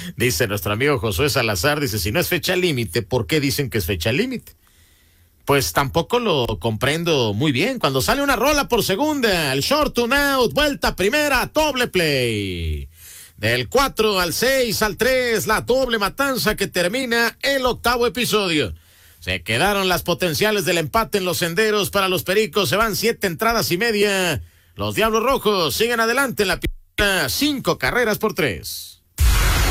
Dice nuestro amigo Josué Salazar, dice, si no es fecha límite, ¿por qué dicen que es fecha límite? Pues tampoco lo comprendo muy bien. Cuando sale una rola por segunda, el short to out, vuelta primera, doble play. Del 4 al 6 al 3, la doble matanza que termina el 8º episodio. Se quedaron las potenciales del empate en los senderos para los Pericos. Se van 7 entradas y media. Los Diablos Rojos siguen adelante en la pista, 5 carreras por 3.